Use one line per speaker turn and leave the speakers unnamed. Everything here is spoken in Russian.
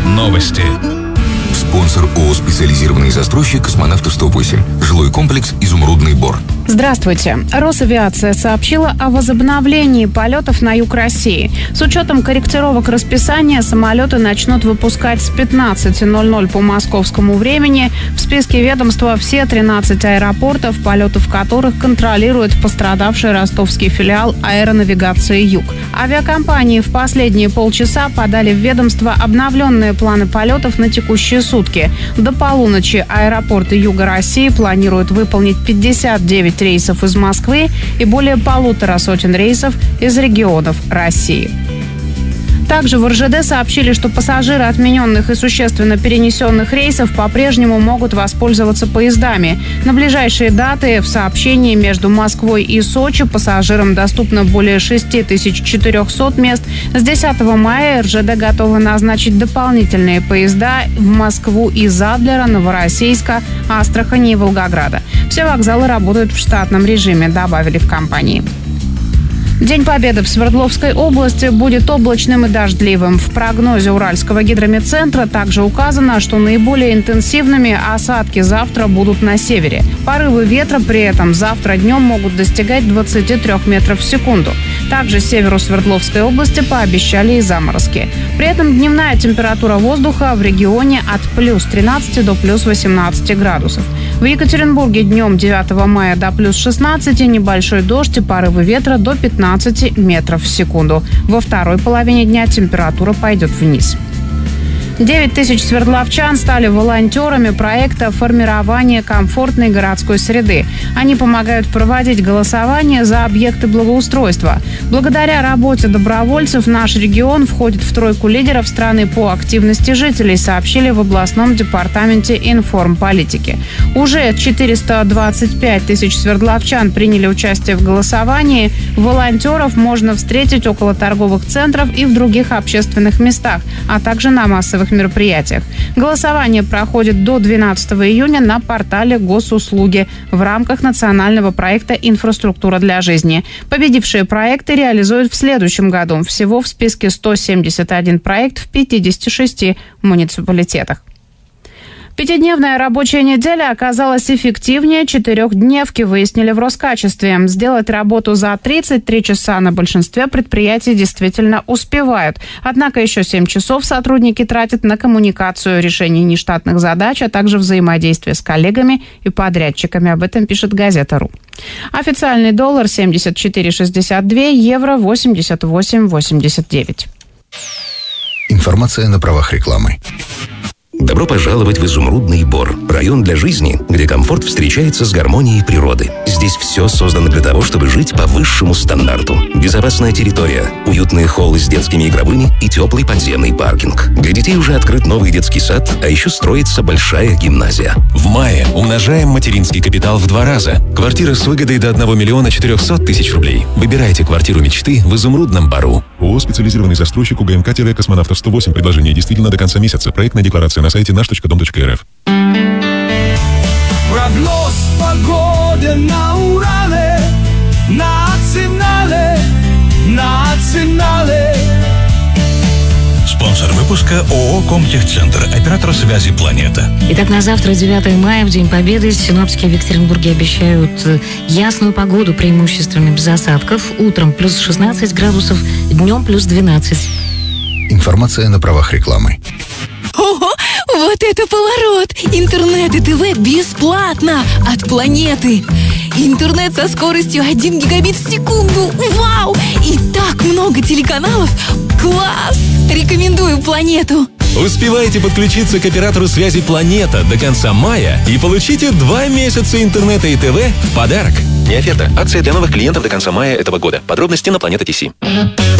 Новости.
Спонсор ООО «Специализированный застройщик «Космонавтов-108». Жилой комплекс «Изумрудный Бор».
Здравствуйте. Росавиация сообщила о возобновлении полетов на юг России. С учетом корректировок расписания самолеты начнут выпускать с 15:00 по московскому времени. В списке ведомства все 13 аэропортов, полетов которых контролирует пострадавший ростовский филиал аэронавигации «Юг». Авиакомпании в последние полчаса подали в ведомство обновленные планы полетов на текущие сутки. До полуночи аэропорты Юга России планируют выполнить 59 рейсов из Москвы и более 150 рейсов из регионов России. Также в РЖД сообщили, что пассажиры отмененных и существенно перенесенных рейсов по-прежнему могут воспользоваться поездами. На ближайшие даты в сообщении между Москвой и Сочи пассажирам доступно более 6400 мест. С 10 мая РЖД готовы назначить дополнительные поезда в Москву из Адлера, Новороссийска, Астрахани и Волгограда. Все вокзалы работают в штатном режиме, добавили в компании. День Победы в Свердловской области будет облачным и дождливым. В прогнозе Уральского гидрометцентра также указано, что наиболее интенсивными осадки завтра будут на севере. Порывы ветра при этом завтра днем могут достигать 23 метров в секунду. Также северу Свердловской области пообещали и заморозки. При этом дневная температура воздуха в регионе от плюс 13 до плюс 18 градусов. В Екатеринбурге днем 9 мая до плюс 16, небольшой дождь и порывы ветра до 15 метров в секунду. Во второй половине дня температура пойдет вниз. 9000 свердловчан стали волонтерами проекта формирования комфортной городской среды. Они помогают проводить голосование за объекты благоустройства. Благодаря работе добровольцев наш регион входит в тройку лидеров страны по активности жителей, сообщили в областном департаменте информполитики. Уже 425 тысяч свердловчан приняли участие в голосовании. Волонтеров можно встретить около торговых центров и в других общественных местах, а также на массовых мероприятиях. Голосование проходит до 12 июня на портале Госуслуги в рамках национального проекта «Инфраструктура для жизни». Победившие проекты реализуют в следующем году. Всего в списке 171 проект в 56 муниципалитетах. Пятидневная рабочая неделя оказалась эффективнее четырехдневки, выяснили в Роскачестве. Сделать работу за 33 часа на большинстве предприятий действительно успевают. Однако еще 7 часов сотрудники тратят на коммуникацию, решение нештатных задач, а также взаимодействие с коллегами и подрядчиками. Об этом пишет газета.ру. Официальный доллар 74,62, евро 88,89.
Информация на правах рекламы.
Добро пожаловать в Изумрудный Бор. Район для жизни, где комфорт встречается с гармонией природы. Здесь все создано для того, чтобы жить по высшему стандарту. Безопасная территория, уютные холлы с детскими игровыми и теплый подземный паркинг. Для детей уже открыт новый детский сад, а еще строится большая гимназия.
В мае умножаем материнский капитал в 2 раза. Квартира с выгодой до 1 400 000 рублей. Выбирайте квартиру мечты в Изумрудном Бору.
ООО «Специализированный застройщик УГМК-Космонавтов-108». Предложение действительно до конца месяца. Проектная декларация на сайте наш.дом.рф.
Прогноз погоды на Урале, национале.
Спонсор выпуска ООО «Комтехцентр», оператор связи «Планета».
Итак, на завтра, 9 мая, в День Победы, синоптики в Екатеринбурге обещают ясную погоду, преимущественно без осадков. Утром плюс 16 градусов, днем плюс 12.
Информация на правах рекламы.
Ого, вот это поворот! Интернет и ТВ бесплатно от Планеты. Интернет со скоростью 1 гигабит в секунду. Вау! И так много телеканалов. Класс! Рекомендую Планету.
Успевайте подключиться к оператору связи «Планета» до конца мая и получите 2 месяца интернета и ТВ в подарок.
Не оферта. Акция для новых клиентов до конца мая этого года. Подробности на Планета ТС.